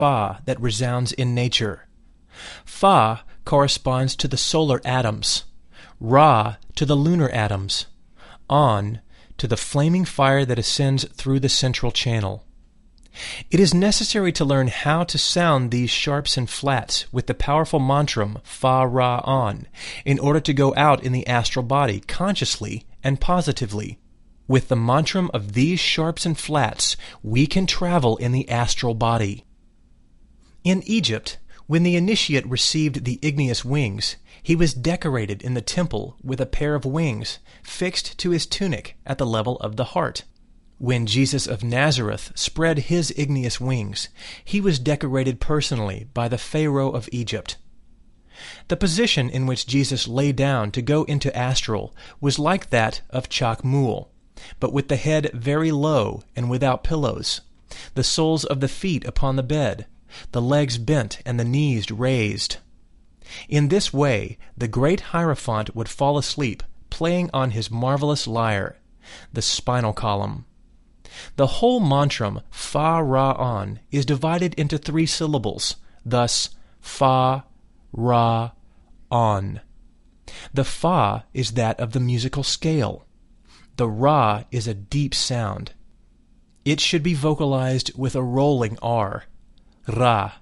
Fa that resounds in nature. Fa corresponds to the solar atoms, Ra to the lunar atoms, On to the flaming fire that ascends through the central channel. It is necessary to learn how to sound these sharps and flats with the powerful mantram Fa Ra On in order to go out in the astral body consciously and positively. With the mantram of these sharps and flats, we can travel in the astral body. In Egypt, when the initiate received the igneous wings, he was decorated in the temple with a pair of wings fixed to his tunic at the level of the heart. When Jesus of Nazareth spread his igneous wings, he was decorated personally by the Pharaoh of Egypt. The position in which Jesus lay down to go into astral was like that of Chakmul, but with the head very low and without pillows, the soles of the feet upon the bed, the legs bent and the knees raised. In this way, the great Hierophant would fall asleep playing on his marvelous lyre, the spinal column. The whole mantram Fa Ra On is divided into 3 syllables, thus Fa Ra On. The Fa is that of the musical scale. The Ra is a deep sound. It should be vocalized with a rolling R. Ra.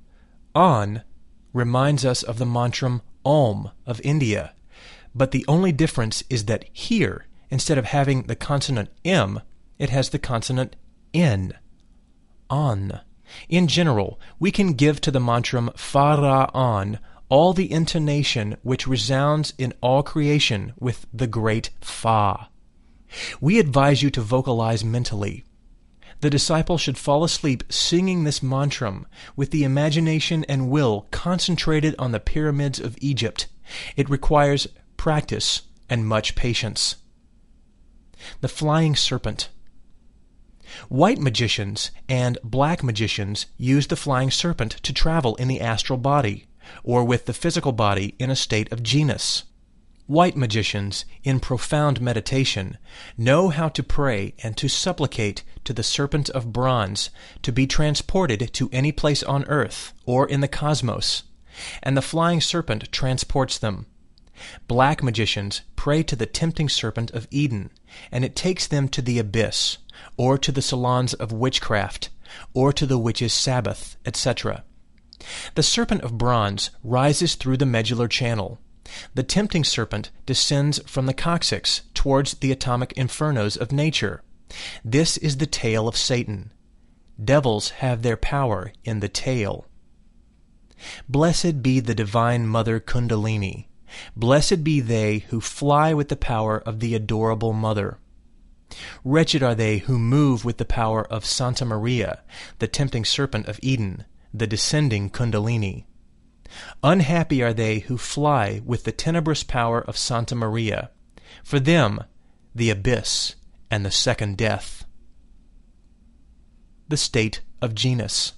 On reminds us of the mantram Om of India, but the only difference is that here, instead of having the consonant M, it has the consonant N. On. In general, we can give to the mantram Fa Ra On all the intonation which resounds in all creation with the great Fa. We advise you to vocalize mentally. The disciple should fall asleep singing this mantram with the imagination and will concentrated on the pyramids of Egypt. It requires practice and much patience. The flying serpent. White magicians and black magicians use the flying serpent to travel in the astral body, or with the physical body in a state of genus. White magicians, in profound meditation, know how to pray and to supplicate to the serpent of bronze to be transported to any place on earth or in the cosmos, and the flying serpent transports them. Black magicians pray to the tempting serpent of Eden, and it takes them to the abyss, or to the salons of witchcraft, or to the witch's Sabbath, etc. The serpent of bronze rises through the medullar channel. The tempting serpent descends from the coccyx towards the atomic infernos of nature. This is the tail of Satan. Devils have their power in the tail. Blessed be the Divine Mother Kundalini. Blessed be they who fly with the power of the adorable Mother. Wretched are they who move with the power of Santa Maria, the tempting serpent of Eden, the descending Kundalini. Unhappy are they who fly with the tenebrous power of Santa Maria. For them, the abyss and the second death. The state of genus.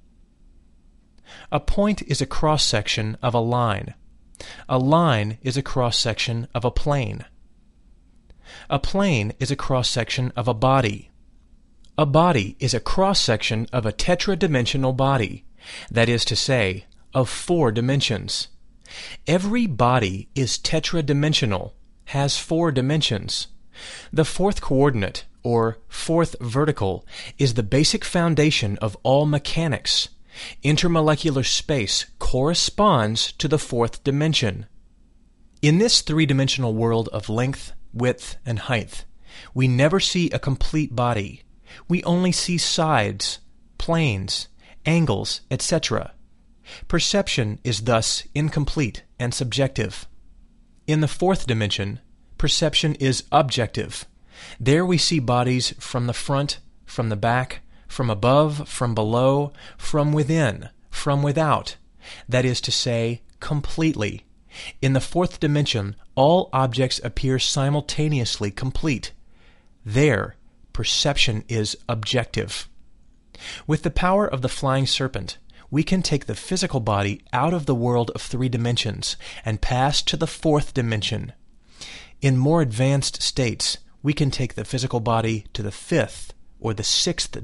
A point is a cross-section of a line. A line is a cross-section of a plane. A plane is a cross-section of a body. A body is a cross-section of a tetradimensional body, that is to say, of 4 dimensions. Every body is tetradimensional, has 4 dimensions. The 4th coordinate, or 4th vertical, is the basic foundation of all mechanics. Intermolecular space corresponds to the 4th dimension. In this 3-dimensional world of length, width, and height, we never see a complete body. We only see sides, planes, angles, etc. Perception is thus incomplete and subjective. In the 4th dimension, perception is objective. There we see bodies from the front, from the back, from above, from below, from within, from without, that is to say, completely. In the 4th dimension, all objects appear simultaneously complete. There, perception is objective. With the power of the flying serpent, we can take the physical body out of the world of 3 dimensions and pass to the 4th dimension. In more advanced states, we can take the physical body to the 5th or the 6th